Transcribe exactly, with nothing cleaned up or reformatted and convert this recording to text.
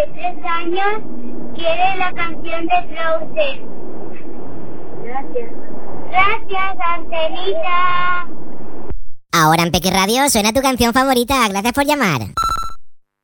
de tres años quiere la canción de Frozen. Gracias. Gracias, Angelita. Ahora en Peque Radio suena tu canción favorita. Gracias por llamar.